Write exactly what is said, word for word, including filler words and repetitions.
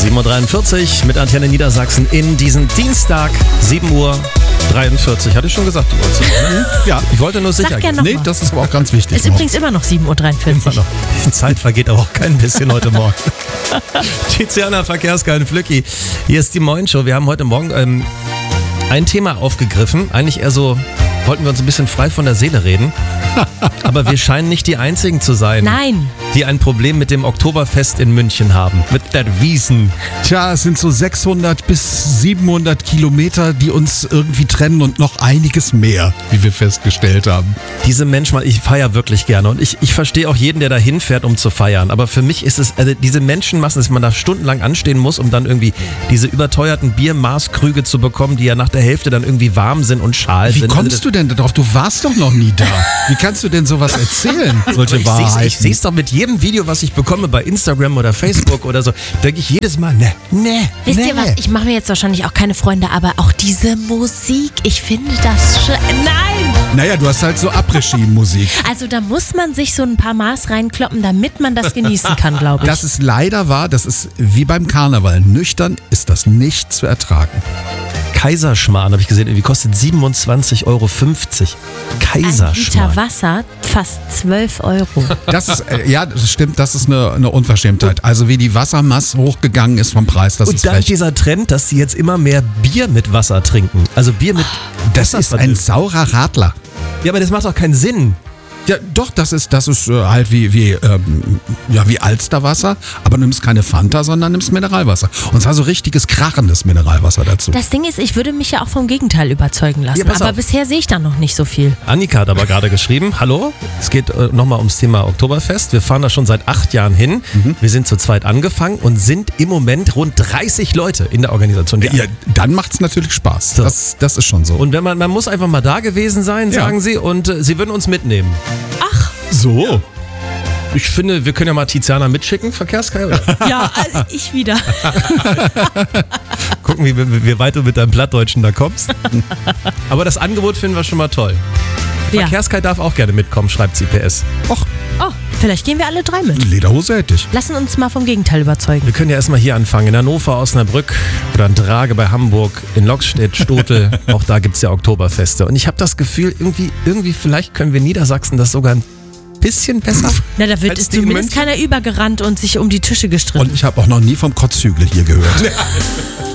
sieben Uhr dreiundvierzig mit Antenne Niedersachsen in diesen Dienstag, sieben Uhr dreiundvierzig. Hatte ich schon gesagt, die Uhrzeit, ne? Ja. Ich wollte nur sicher gehen. Nee, das ist aber auch ganz wichtig. Ist übrigens immer noch sieben Uhr dreiundvierzig. Die Zeit vergeht aber auch kein bisschen heute Morgen. Tiziana Verkehrskein Flücki. Hier ist die Moin-Show. Wir haben heute Morgen ähm, ein Thema aufgegriffen. Eigentlich eher so, wollten wir uns ein bisschen frei von der Seele reden. Aber wir scheinen nicht die Einzigen zu sein, Nein. die ein Problem mit dem Oktoberfest in München haben. Mit der Wiesn. Tja, es sind so sechshundert bis siebenhundert Kilometer, die uns irgendwie trennen und noch einiges mehr, wie wir festgestellt haben. Diese Menschen, ich feiere wirklich gerne und ich, ich verstehe auch jeden, der da hinfährt, um zu feiern. Aber für mich ist es, also diese Menschenmassen, dass man da stundenlang anstehen muss, um dann irgendwie diese überteuerten Biermaßkrüge zu bekommen, die ja nach der Hälfte dann irgendwie warm sind und schal Wie sind. kommst also, du denn darauf? Du warst doch noch nie da. Wie kannst du denn sowas erzählen, solche Ich Wahrheiten? sehe es doch mit jedem Video, was ich bekomme bei Instagram oder Facebook oder so, denke ich jedes Mal, ne, ne, Wisst ne. ihr was? Ich mache mir jetzt wahrscheinlich auch keine Freunde, aber auch diese Musik, ich finde das schön. Nein! Naja, du hast halt so Après-Ski-Musik. Also da muss man sich so ein paar Maß reinkloppen, damit man das genießen kann, glaube ich. Das ist leider wahr, das ist wie beim Karneval. Nüchtern ist das nicht zu ertragen. Kaiserschmarrn, habe ich gesehen, irgendwie kostet siebenundzwanzig Euro fünfzig. Ein Liter Kaiserschmarrn. Wasser, fast zwölf Euro. Das ist, äh, ja, das stimmt, das ist eine, eine Unverschämtheit. Also wie die Wassermasse hochgegangen ist vom Preis, das Und ist dann frech. dieser Trend, dass sie jetzt immer mehr Bier mit Wasser trinken. Also Bier mit Das Wasser ist ein verdünnt. saurer Radler. Ja, aber das macht doch keinen Sinn. Ja, doch, das ist, das ist äh, halt wie, wie, ähm, ja, wie Alsterwasser, aber du nimmst keine Fanta, sondern nimmst Mineralwasser. Und zwar so richtiges, krachendes Mineralwasser dazu. Das Ding ist, ich würde mich ja auch vom Gegenteil überzeugen lassen, Ja, pass aber auf. bisher sehe ich da noch nicht so viel. Annika hat aber gerade geschrieben, hallo, es geht äh, nochmal ums Thema Oktoberfest. Wir fahren da schon seit acht Jahren hin. Wir sind zu zweit angefangen und sind im Moment rund dreißig Leute in der Organisation. Die Ja, dann macht's natürlich Spaß. So. Das, das ist schon so. Und wenn man, man muss einfach mal da gewesen sein, Ja. sagen sie, und äh, sie würden uns mitnehmen. so. Ich finde, wir können ja mal Tiziana mitschicken, Verkehrskai, oder? Ja, also ich wieder. Gucken, wie, wie, wie weit du mit deinem Plattdeutschen da kommst. Aber das Angebot finden wir schon mal toll. Ja. Verkehrskai darf auch gerne mitkommen, schreibt sie P S. Och, Oh, vielleicht gehen wir alle drei mit. Lederhose hätte ich. Lassen uns mal vom Gegenteil überzeugen. Wir können ja erstmal hier anfangen. In Hannover, Osnabrück oder in Drage bei Hamburg, in Lokstedt, Stotel. Auch da gibt es ja Oktoberfeste. Und ich habe das Gefühl, irgendwie, irgendwie, vielleicht können wir Niedersachsen das sogar ein bisschen besser. Na, da wird als es die in zumindest München. keiner übergerannt und sich um die Tische gestritten. Und ich habe auch noch nie vom Kotzhügel hier gehört.